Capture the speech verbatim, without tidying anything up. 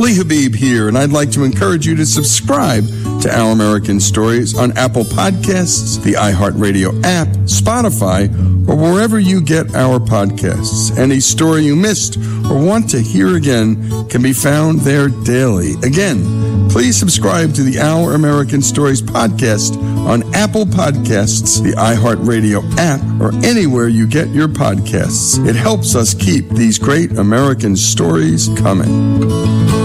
Ali Habib here, and I'd like to encourage you to subscribe to Our American Stories on Apple Podcasts, the iHeartRadio app, Spotify, or wherever you get our podcasts. Any story you missed or want to hear again can be found there daily. Again, please subscribe to the Our American Stories podcast on Apple Podcasts, the iHeartRadio app, or anywhere you get your podcasts. It helps us keep these great American stories coming.